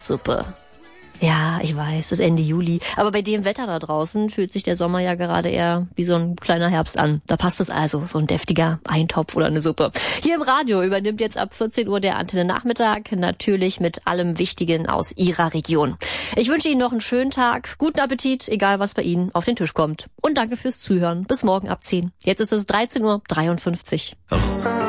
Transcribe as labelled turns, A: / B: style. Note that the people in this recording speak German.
A: Herbstsuppe. Ja, ich weiß, es ist Ende Juli. Aber bei dem Wetter da draußen fühlt sich der Sommer ja gerade eher wie so ein kleiner Herbst an. Da passt es also, so ein deftiger Eintopf oder eine Suppe. Hier im Radio übernimmt jetzt ab 14 Uhr der Antenne Nachmittag, natürlich mit allem Wichtigen aus Ihrer Region. Ich wünsche Ihnen noch einen schönen Tag, guten Appetit, egal was bei Ihnen auf den Tisch kommt. Und danke fürs Zuhören. Bis morgen ab 10. Jetzt ist es 13:53 Uhr.